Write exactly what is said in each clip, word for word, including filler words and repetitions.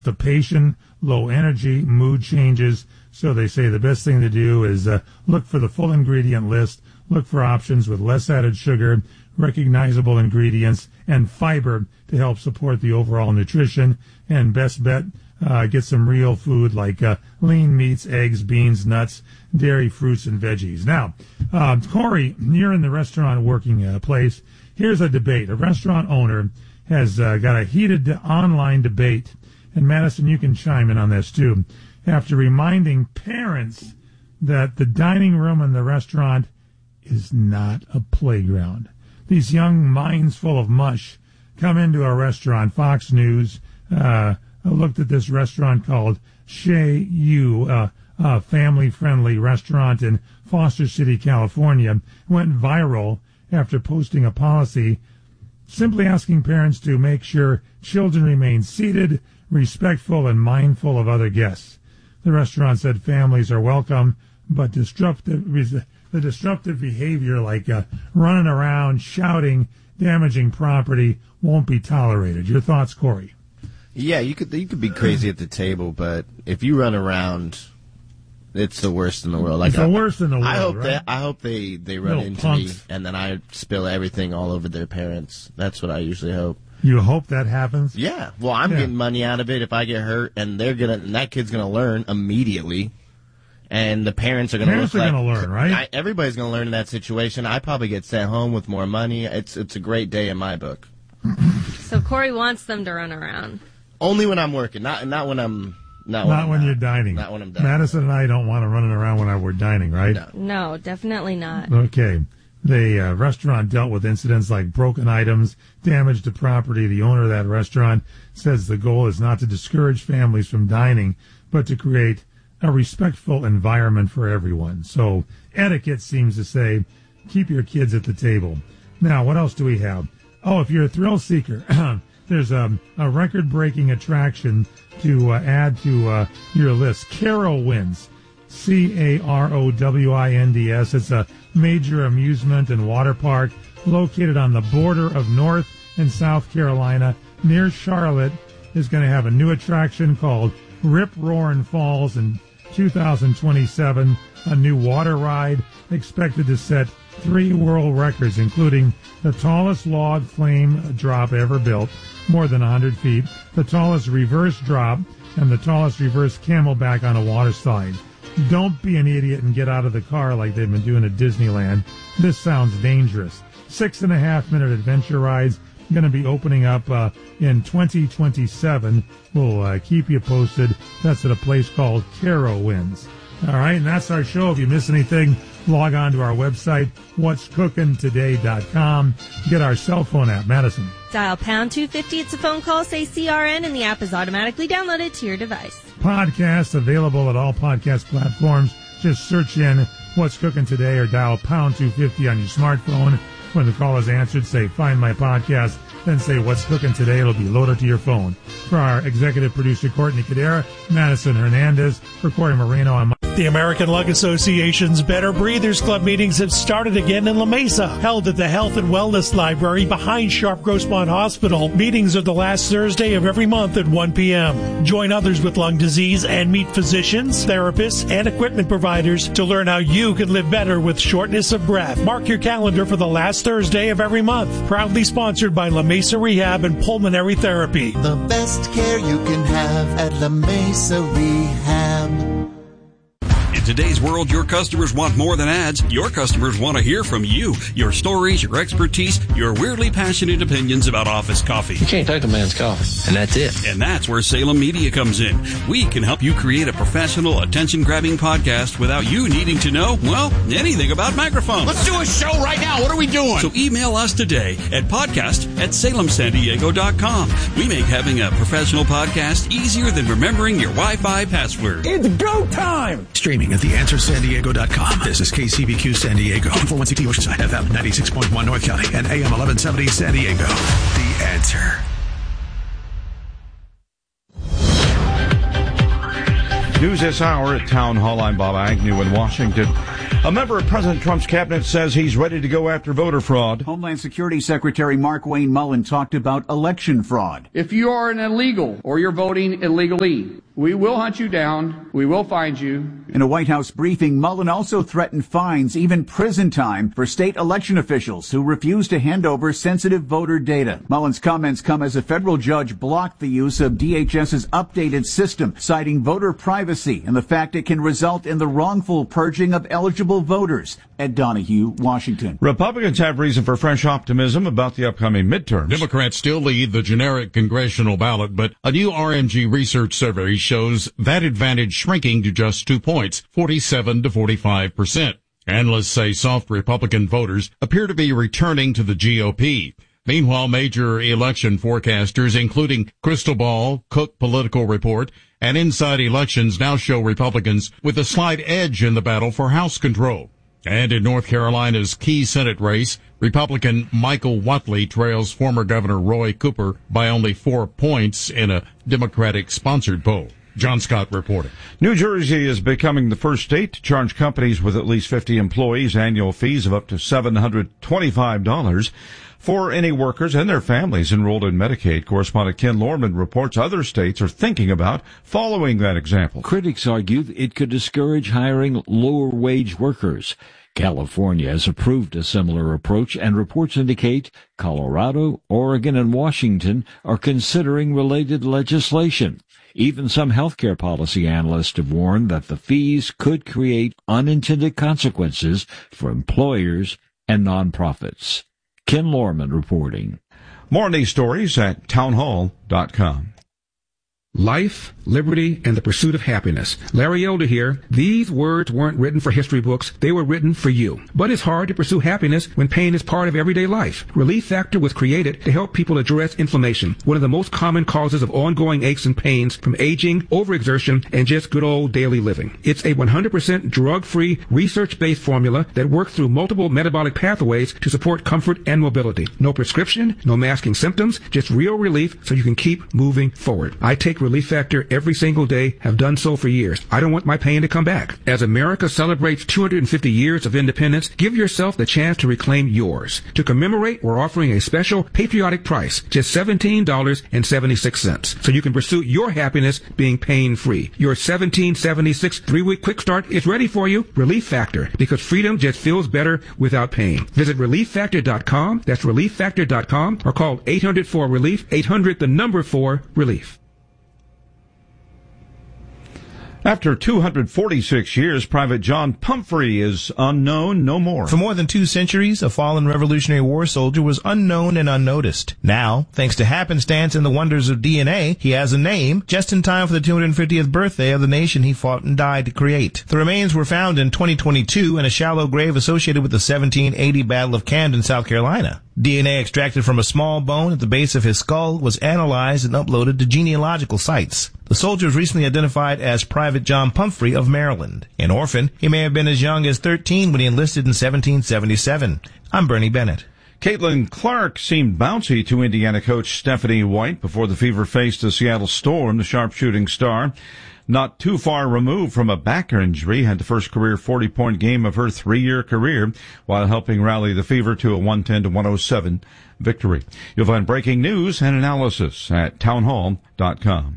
constipation, low energy, mood changes. So they say the best thing to do is uh, look for the full ingredient list, look for options with less added sugar, recognizable ingredients, and fiber to help support the overall nutrition. And best bet, uh, get some real food like uh, lean meats, eggs, beans, nuts, dairy, fruits, and veggies. Now, uh, Corey, you're in the restaurant working uh, place. Here's a debate. A restaurant owner has uh, got a heated online debate. And Madison, you can chime in on this too. After reminding parents that the dining room in the restaurant is not a playground. These young minds full of mush come into a restaurant. Fox News uh, looked at this restaurant called Chez You, uh, a family-friendly restaurant in Foster City, California. Went viral after posting a policy simply asking parents to make sure children remain seated, respectful, and mindful of other guests. The restaurant said families are welcome, but disruptive, the disruptive behavior like uh, running around, shouting, damaging property won't be tolerated. Your thoughts, Corey? Yeah, you could you could be crazy at the table, but if you run around, it's the worst in the world. Like it's the I, worst in the world. I hope right? they I hope they, they run Little into punks. me and then I spill everything all over their parents. That's what I usually hope. You hope that happens? Yeah. Well, I'm yeah. getting money out of it if I get hurt, and they're gonna, and that kid's gonna learn immediately, and the parents are gonna. Parents look are like, gonna learn, right? I, everybody's gonna learn in that situation. I probably get sent home with more money. It's it's a great day in my book. So Corey wants them to run around. Only when I'm working, not not when I'm not when, not I'm when not. you're dining. Not when I'm dining. Madison and I don't want to running around when we're dining, right? No. No, definitely not. Okay. The uh, restaurant dealt with incidents like broken items, damage to property. The owner of that restaurant says the goal is not to discourage families from dining, but to create a respectful environment for everyone. So etiquette seems to say, keep your kids at the table. Now, what else do we have? Oh, if you're a thrill seeker, there's a, a record-breaking attraction to uh, add to uh, your list. Carowinds. C A R O W I N D S. It's a major amusement and water park located on the border of North and South Carolina near Charlotte. Is going to have a new attraction called Rip Roarin' Falls in two thousand twenty-seven, a new water ride expected to set three world records, including the tallest log flame drop ever built, more than one hundred feet, the tallest reverse drop, and the tallest reverse camelback on a water slide. Don't be an idiot and get out of the car like they've been doing at Disneyland. This sounds dangerous. Six and a half minute adventure rides going to be opening up uh, in twenty twenty-seven. We'll uh, keep you posted. That's at a place called Carowinds. All right, and that's our show. If you miss anything, log on to our website, what's cooking today dot com. Get our cell phone app, Madison. Dial pound two fifty. It's a phone call. Say C R N, and the app is automatically downloaded to your device. Podcast available at all podcast platforms. Just search in What's Cooking Today or dial pound two fifty on your smartphone. When the call is answered, say, find my podcast, then say, What's Cooking Today? It'll be loaded to your phone. For our executive producer, Courtney Cadera, Madison Hernandez, for Corey Moreno, I'm The American Lung Association's Better Breathers Club meetings have started again in La Mesa, held at the Health and Wellness Library behind Sharp Grossmont Hospital. Meetings are the last Thursday of every month at one p.m. Join others with lung disease and meet physicians, therapists, and equipment providers to learn how you can live better with shortness of breath. Mark your calendar for the last Thursday of every month. Proudly sponsored by La Mesa Rehab and Pulmonary Therapy. The best care you can have at La Mesa Rehab. In today's world, your customers want more than ads. Your customers want to hear from you. Your stories, your expertise, your weirdly passionate opinions about office coffee. You can't take a man's coffee, and that's it. And that's where Salem Media comes in. We can help you create a professional, attention-grabbing podcast without you needing to know, well, anything about microphones. Let's do a show right now. What are we doing? So email us today at podcast at salem san diego dot com. We make having a professional podcast easier than remembering your Wi-Fi password. It's go time! Streaming at the answer san diego dot com. This is K C B Q San Diego, four one C T Oceanside F M, ninety-six point one North County, and A M eleven seventy San Diego. The Answer. News this hour at Town Hall. I'm Bob Agnew in Washington. A member of President Trump's cabinet says he's ready to go after voter fraud. Homeland Security Secretary Markwayne Mullin talked about election fraud. If you are an illegal or you're voting illegally, we will hunt you down. We will find you. In a White House briefing, Mullin also threatened fines, even prison time, for state election officials who refuse to hand over sensitive voter data. Mullin's comments come as a federal judge blocked the use of D H S's updated system, citing voter privacy and the fact it can result in the wrongful purging of eligible voters. Ed Donahue, Washington. Republicans have reason for fresh optimism about the upcoming midterms. Democrats still lead the generic congressional ballot, but a new R M G research survey shows that advantage shrinking to just two points, forty-seven to forty-five percent. Analysts say soft Republican voters appear to be returning to the G O P. Meanwhile, major election forecasters, including Crystal Ball, Cook Political Report, and Inside Elections, now show Republicans with a slight edge in the battle for House control. And in North Carolina's key Senate race, Republican Michael Whatley trails former Governor Roy Cooper by only four points in a Democratic-sponsored poll. John Scott reporting. New Jersey is becoming the first state to charge companies with at least fifty employees annual fees of up to seven hundred twenty-five dollars for any workers and their families enrolled in Medicaid. Correspondent Ken Lorman reports other states are thinking about following that example. Critics argue it could discourage hiring lower-wage workers. California has approved a similar approach, and reports indicate Colorado, Oregon, and Washington are considering related legislation. Even some healthcare policy analysts have warned that the fees could create unintended consequences for employers and nonprofits. Ken Lorman reporting. More on these stories at townhall dot com. Life, liberty, and the pursuit of happiness. Larry Elder here. These words weren't written for history books. They were written for you. But it's hard to pursue happiness when pain is part of everyday life. Relief Factor was created to help people address inflammation, one of the most common causes of ongoing aches and pains from aging, overexertion, and just good old daily living. It's a one hundred percent drug-free, research-based formula that works through multiple metabolic pathways to support comfort and mobility. No prescription, no masking symptoms, just real relief so you can keep moving forward. I take Relief Factor every single day, have done so for years. I don't want my pain to come back. As America celebrates two hundred fifty years of independence, give yourself the chance to reclaim yours. To commemorate, we're offering a special patriotic price, just seventeen dollars and seventy-six cents, so you can pursue your happiness being pain-free. Your seventeen seventy-six three-week quick start is ready for you. Relief Factor, because freedom just feels better without pain. Visit relief factor dot com, that's relief factor dot com, or call eight hundred four relief, eight hundred the number four relief. After two hundred forty-six years, Private John Pumphrey is unknown no more. For more than two centuries, a fallen Revolutionary War soldier was unknown and unnoticed. Now, thanks to happenstance and the wonders of D N A, he has a name just in time for the two hundred fiftieth birthday of the nation he fought and died to create. The remains were found in twenty twenty-two in a shallow grave associated with the seventeen eighty Battle of Camden, South Carolina. D N A extracted from a small bone at the base of his skull was analyzed and uploaded to genealogical sites. The soldier was recently identified as Private John Pumphrey of Maryland. An orphan, he may have been as young as thirteen when he enlisted in seventeen seventy-seven. I'm Bernie Bennett. Caitlin Clark seemed bouncy to Indiana coach Stephanie White before the Fever faced the Seattle Storm. The sharpshooting star, not too far removed from a back injury, had the first career forty-point game of her three-year career while helping rally the Fever to a one ten to one oh seven victory. You'll find breaking news and analysis at townhall dot com.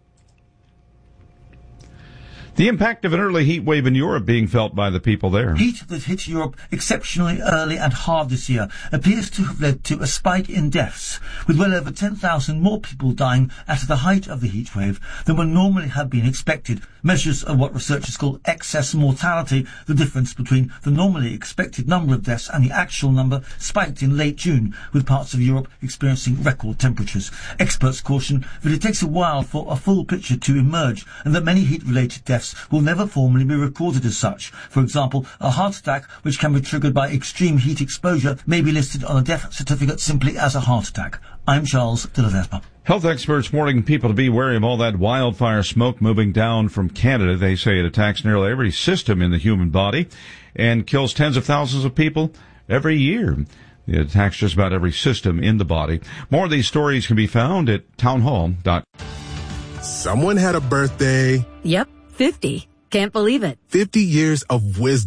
The impact of an early heat wave in Europe being felt by the people there. Heat that hit Europe exceptionally early and hard this year appears to have led to a spike in deaths, with well over ten thousand more people dying at the height of the heat wave than would normally have been expected. Measures of what researchers call excess mortality, the difference between the normally expected number of deaths and the actual number, spiked in late June, with parts of Europe experiencing record temperatures. Experts caution that it takes a while for a full picture to emerge, and that many heat-related deaths will never formally be recorded as such. For example, a heart attack, which can be triggered by extreme heat exposure, may be listed on a death certificate simply as a heart attack. I'm Charles de la Vespa. Health experts warning people to be wary of all that wildfire smoke moving down from Canada. They say it attacks nearly every system in the human body and kills tens of thousands of people every year. It attacks just about every system in the body. More of these stories can be found at townhall dot com. Someone had a birthday. Yep, fifty. Can't believe it. fifty years of wisdom.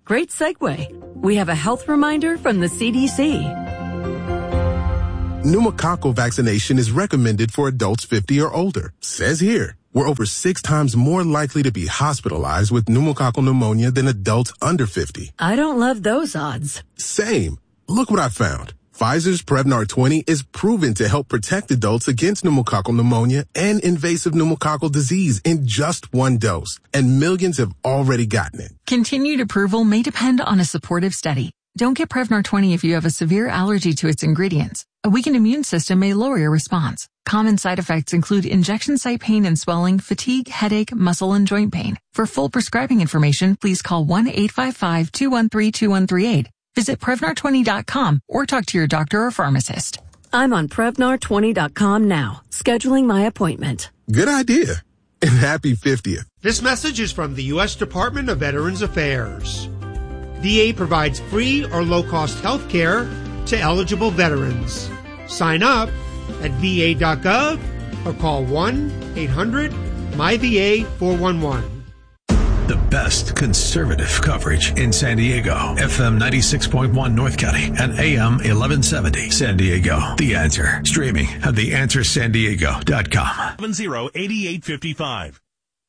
Great segue. We have a health reminder from the C D C. Pneumococcal vaccination is recommended for adults fifty or older. Says here, we're over six times more likely to be hospitalized with pneumococcal pneumonia than adults under fifty. I don't love those odds. Same. Look what I found. Pfizer's Prevnar twenty is proven to help protect adults against pneumococcal pneumonia and invasive pneumococcal disease in just one dose. And millions have already gotten it. Continued approval may depend on a supportive study. Don't get Prevnar twenty if you have a severe allergy to its ingredients. A weakened immune system may lower your response. Common side effects include injection site pain and swelling, fatigue, headache, muscle, and joint pain. For full prescribing information, please call one eight five five, two one three, two one three eight. Visit Prevnar twenty dot com or talk to your doctor or pharmacist. I'm on Prevnar twenty dot com now, scheduling my appointment. Good idea. And happy fiftieth. This message is from the U S Department of Veterans Affairs. V A provides free or low-cost health care to eligible veterans. Sign up at V A dot gov or call one eight hundred M Y V A four one one. The best conservative coverage in San Diego. F M ninety-six point one North County and A M eleven seventy San Diego. The Answer. Streaming at the answer san diego dot com. seven zero, eight eight five five.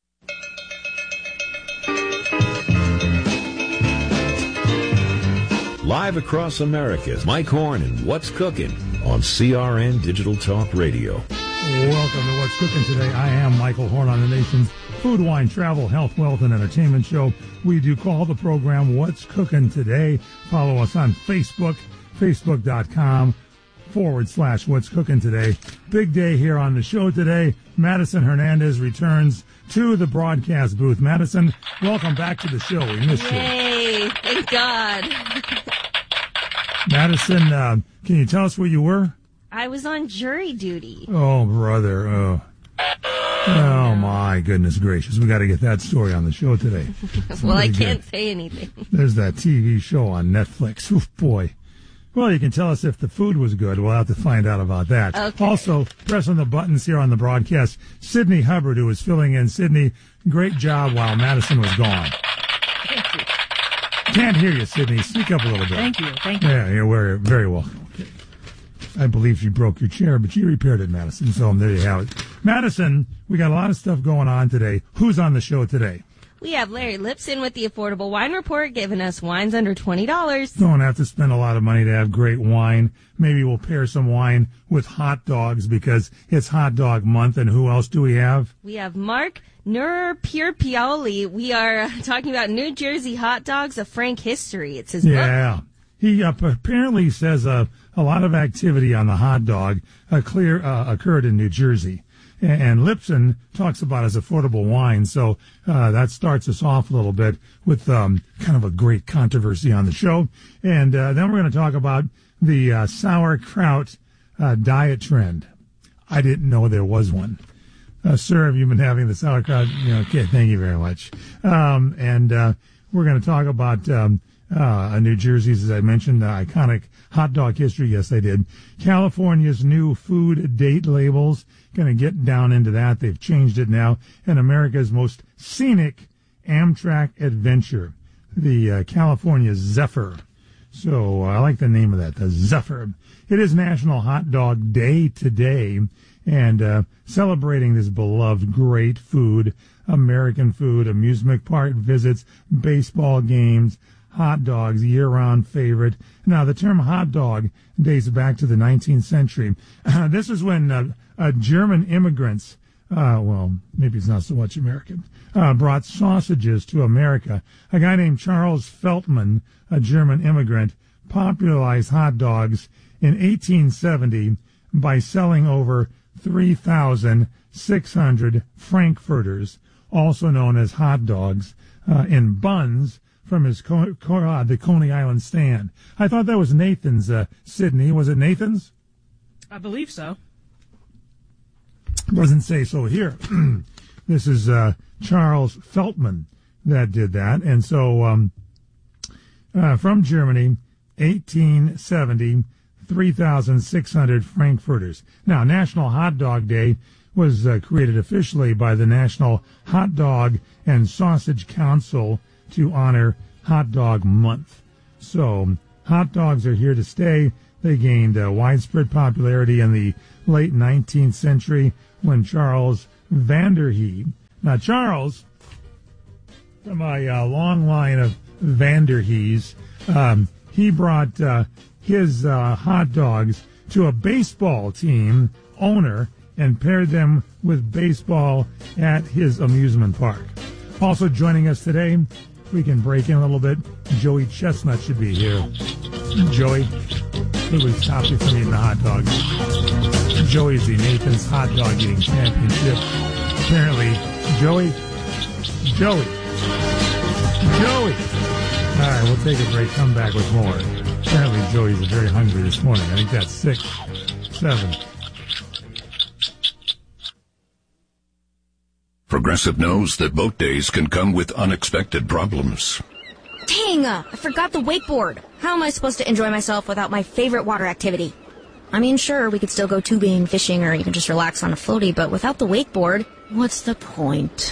Live across America, Mike Horn and What's Cooking on C R N Digital Talk Radio. Welcome to What's Cooking Today. I am Michael Horn on the nation's food, wine, travel, health, wealth, and entertainment show. We do call the program What's Cooking Today. Follow us on Facebook, facebook.com forward slash What's Cooking Today. Big day here on the show today. Madison Hernandez returns to the broadcast booth. Madison, welcome back to the show. We missed you. Yay, thank God. Madison, uh, can you tell us where you were? I was on jury duty. Oh, brother. Oh, oh my goodness gracious. We got to get that story on the show today. Well, I really can't good. say anything. There's that T V show on Netflix. Oof, boy. Well, you can tell us if the food was good. We'll have to find out about that. Okay. Also, pressing the buttons here on the broadcast, Sydney Hubbard, who was filling in. Sydney, great job while Madison was gone. Thank you. Can't hear you, Sydney. Speak up a little bit. Thank you. Thank you. Yeah, you're very, very welcome. Okay. I believe she broke your chair, but you repaired it, Madison. So there you have it. Madison, we got a lot of stuff going on today. Who's on the show today? We have Larry Lipson with the Affordable Wine Report, giving us wines under twenty dollars. Don't have to spend a lot of money to have great wine. Maybe we'll pair some wine with hot dogs because it's hot dog month. And who else do we have? We have Mark Nurpierpioli. We are talking about New Jersey hot dogs, a frank history. It's his yeah. book. He uh, apparently says uh, a lot of activity on the hot dog uh, clear uh, occurred in New Jersey. And Lipson talks about his affordable wine, so uh, that starts us off a little bit with um, kind of a great controversy on the show. And uh, then we're going to talk about the uh, sauerkraut uh, diet trend. I didn't know there was one. Uh, sir, have you been having the sauerkraut? You know, okay, thank you very much. Um, and uh, we're going to talk about um, uh, New Jersey's, as I mentioned, uh, iconic hot dog history. Yes, I did. California's new food date labels. Going to get down into that. They've changed it now. And America's most scenic Amtrak adventure, the uh, California Zephyr. So uh, I like the name of that, the Zephyr. It is National Hot Dog Day today, and uh, celebrating this beloved great food, American food, amusement park visits, baseball games, hot dogs, year-round favorite. Now, the term hot dog dates back to the nineteenth century. Uh, this is when uh, uh, German immigrants, uh, well, maybe it's not so much American, uh, brought sausages to America. A guy named Charles Feltman, a German immigrant, popularized hot dogs in eighteen seventy by selling over three thousand six hundred Frankfurters, also known as hot dogs, uh, in buns from his co- co- uh, the Coney Island stand. I thought that was Nathan's, uh, Sydney. Was it Nathan's? I believe so. Doesn't say so here. This is uh, Charles Feltman that did that. And so um, uh, from Germany, eighteen seventy, three thousand six hundred Frankfurters. Now, National Hot Dog Day was uh, created officially by the National Hot Dog and Sausage Council to honor Hot Dog Month. So hot dogs are here to stay. They gained uh, widespread popularity in the late nineteenth century when Charles Vanderhee. Now, Charles, from my uh, long line of Vanderhees, um, he brought uh, his uh, hot dogs to a baseball team owner and paired them with baseball at his amusement park. Also joining us today, we can break in a little bit. Joey Chestnut should be here. Joey, who would stop you from eating the hot dogs? Joey's the Nathan's Hot Dog Eating Championship. Apparently, Joey, Joey, Joey. All right, we'll take a break, come back with more. Apparently, Joey's very hungry this morning. I think that's six, seven. Progressive knows that boat days can come with unexpected problems. Dang, uh, I forgot the wakeboard. How am I supposed to enjoy myself without my favorite water activity? I mean, sure, we could still go tubing, fishing, or even just relax on a floaty, but without the wakeboard, what's the point?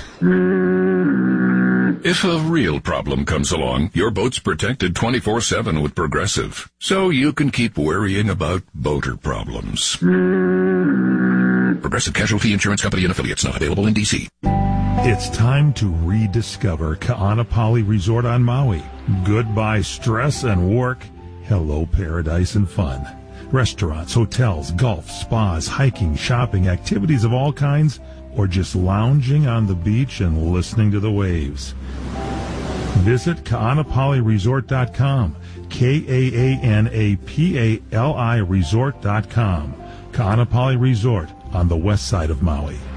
If a real problem comes along, your boat's protected twenty-four seven with Progressive, so you can keep worrying about boater problems. Progressive Casualty Insurance Company and Affiliates, not available in D C. It's time to rediscover Ka'anapali Resort on Maui. Goodbye stress and work. Hello paradise and fun. Restaurants, hotels, golf, spas, hiking, shopping, activities of all kinds, or just lounging on the beach and listening to the waves. Visit Ka'anapali Resort dot com, K A A N A P A L I Resort dot com. Ka'anapali Resort on the west side of Maui.